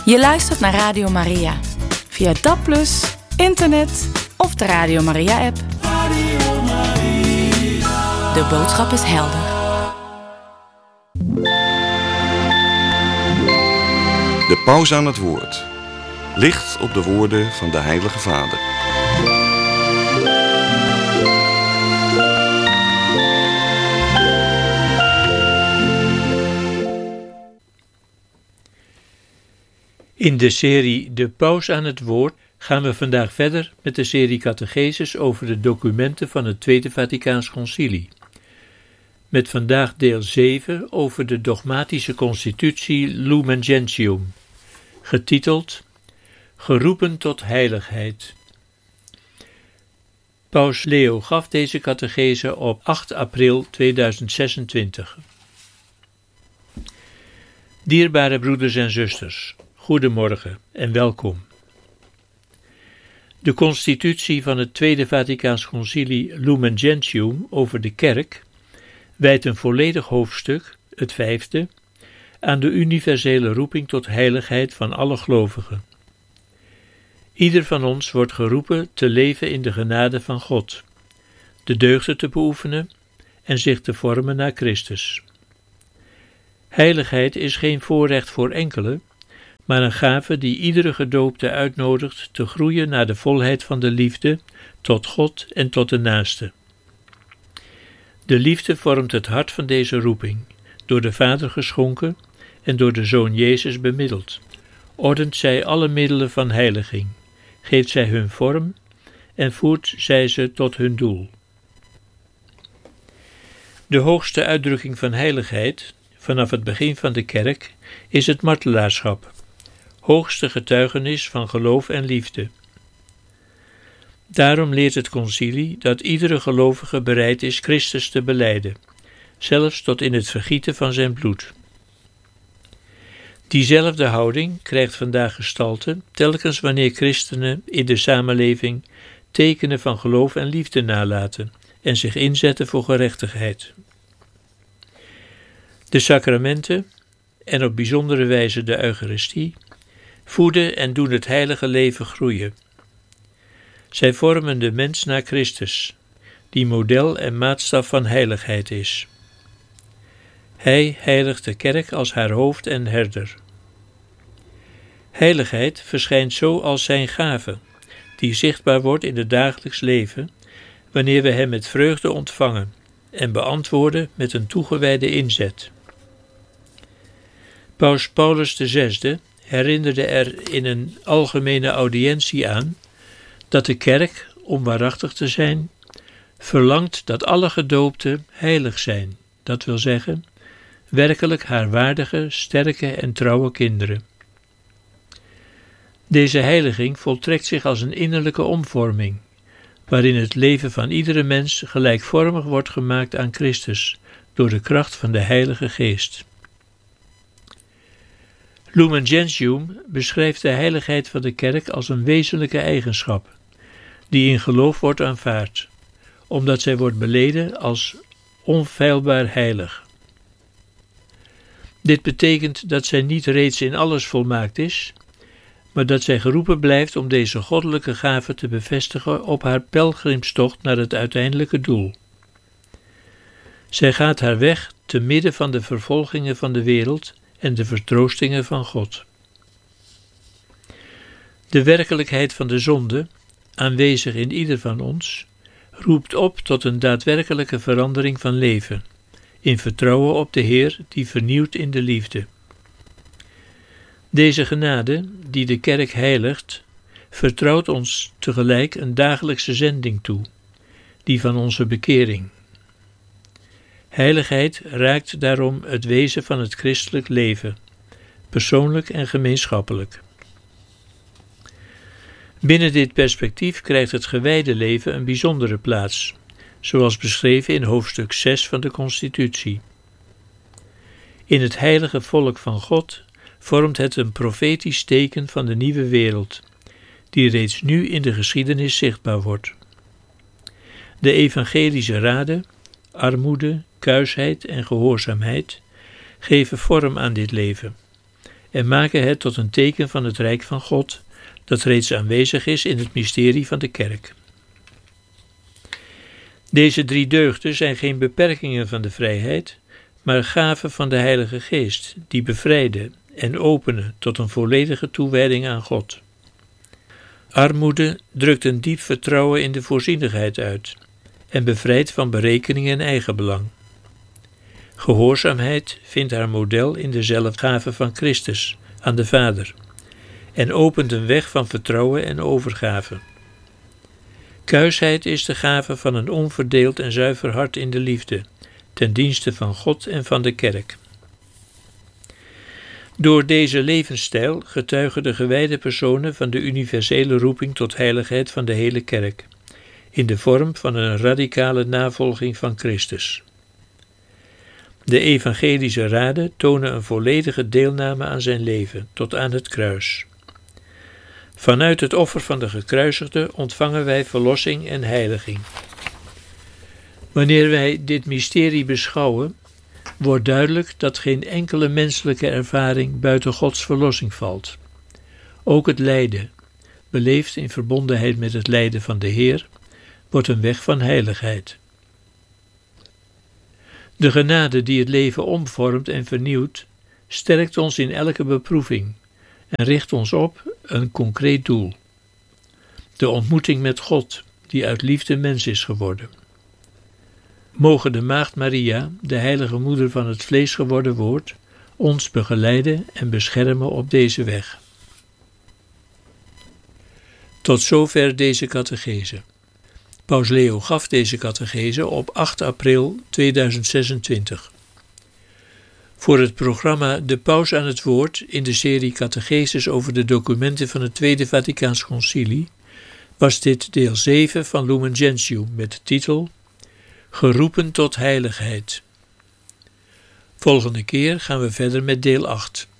Je luistert naar Radio Maria. Via DAB+, internet of de Radio Maria-app. Radio Maria. De boodschap is helder. De paus aan het woord. Licht op de woorden van de Heilige Vader. In de serie De Paus aan het Woord gaan we vandaag verder met de serie catecheses over de documenten van het Tweede Vaticaans Concilie. Met vandaag deel 7 over de dogmatische constitutie Lumen Gentium, getiteld Geroepen tot heiligheid. Paus Leo gaf deze catechese op 8 april 2026. Dierbare broeders en zusters, goedemorgen en welkom. De constitutie van het Tweede Vaticaans Concilie Lumen Gentium over de kerk wijdt een volledig hoofdstuk, het 5e, aan de universele roeping tot heiligheid van alle gelovigen. Ieder van ons wordt geroepen te leven in de genade van God, de deugden te beoefenen en zich te vormen naar Christus. Heiligheid is geen voorrecht voor enkelen, maar een gave die iedere gedoopte uitnodigt te groeien naar de volheid van de liefde tot God en tot de naaste. De liefde vormt het hart van deze roeping, door de Vader geschonken en door de Zoon Jezus bemiddeld. Ordent zij alle middelen van heiliging, geeft zij hun vorm en voert zij ze tot hun doel. De hoogste uitdrukking van heiligheid, vanaf het begin van de kerk, is het martelaarschap, hoogste getuigenis van geloof en liefde. Daarom leert het concilie dat iedere gelovige bereid is Christus te belijden, zelfs tot in het vergieten van zijn bloed. Diezelfde houding krijgt vandaag gestalte telkens wanneer christenen in de samenleving tekenen van geloof en liefde nalaten en zich inzetten voor gerechtigheid. De sacramenten, en op bijzondere wijze de Eucharistie, voeden en doen het heilige leven groeien. Zij vormen de mens naar Christus, die model en maatstaf van heiligheid is. Hij heiligt de kerk als haar hoofd en herder. Heiligheid verschijnt zo als zijn gave, die zichtbaar wordt in het dagelijks leven, wanneer we hem met vreugde ontvangen en beantwoorden met een toegewijde inzet. Paus Paulus VI herinnerde er in een algemene audiëntie aan dat de kerk, om waarachtig te zijn, verlangt dat alle gedoopten heilig zijn, dat wil zeggen, werkelijk haar waardige, sterke en trouwe kinderen. Deze heiliging voltrekt zich als een innerlijke omvorming, waarin het leven van iedere mens gelijkvormig wordt gemaakt aan Christus, door de kracht van de Heilige Geest. Lumen Gentium beschrijft de heiligheid van de kerk als een wezenlijke eigenschap, die in geloof wordt aanvaard, omdat zij wordt beleden als onfeilbaar heilig. Dit betekent dat zij niet reeds in alles volmaakt is, maar dat zij geroepen blijft om deze goddelijke gave te bevestigen op haar pelgrimstocht naar het uiteindelijke doel. Zij gaat haar weg te midden van de vervolgingen van de wereld en de vertroostingen van God. De werkelijkheid van de zonde, aanwezig in ieder van ons, roept op tot een daadwerkelijke verandering van leven, in vertrouwen op de Heer die vernieuwt in de liefde. Deze genade, die de kerk heiligt, vertrouwt ons tegelijk een dagelijkse zending toe, die van onze bekering. Heiligheid raakt daarom het wezen van het christelijk leven, persoonlijk en gemeenschappelijk. Binnen dit perspectief krijgt het gewijde leven een bijzondere plaats, zoals beschreven in hoofdstuk 6 van de Constitutie. In het heilige volk van God vormt het een profetisch teken van de nieuwe wereld, die reeds nu in de geschiedenis zichtbaar wordt. De evangelische raden, armoede, kuisheid en gehoorzaamheid geven vorm aan dit leven en maken het tot een teken van het Rijk van God, dat reeds aanwezig is in het mysterie van de kerk. Deze 3 deugden zijn geen beperkingen van de vrijheid, maar gaven van de Heilige Geest, die bevrijden en openen tot een volledige toewijding aan God. Armoede drukt een diep vertrouwen in de voorzienigheid uit en bevrijdt van berekening en eigenbelang. Gehoorzaamheid vindt haar model in de zelfgave van Christus aan de Vader en opent een weg van vertrouwen en overgave. Kuisheid is de gave van een onverdeeld en zuiver hart in de liefde, ten dienste van God en van de kerk. Door deze levensstijl getuigen de gewijde personen van de universele roeping tot heiligheid van de hele kerk, in de vorm van een radicale navolging van Christus. De evangelische raden tonen een volledige deelname aan zijn leven, tot aan het kruis. Vanuit het offer van de gekruisigde ontvangen wij verlossing en heiliging. Wanneer wij dit mysterie beschouwen, wordt duidelijk dat geen enkele menselijke ervaring buiten Gods verlossing valt. Ook het lijden, beleefd in verbondenheid met het lijden van de Heer, wordt een weg van heiligheid. De genade die het leven omvormt en vernieuwt, sterkt ons in elke beproeving en richt ons op een concreet doel. De ontmoeting met God, die uit liefde mens is geworden. Mogen de Maagd Maria, de heilige moeder van het vlees geworden woord, ons begeleiden en beschermen op deze weg. Tot zover deze catechese. Paus Leo gaf deze catechese op 8 april 2026. Voor het programma De Paus aan het Woord in de serie catecheses over de documenten van het Tweede Vaticaans Concilie was dit deel 7 van Lumen Gentium met de titel Geroepen tot heiligheid. Volgende keer gaan we verder met deel 8.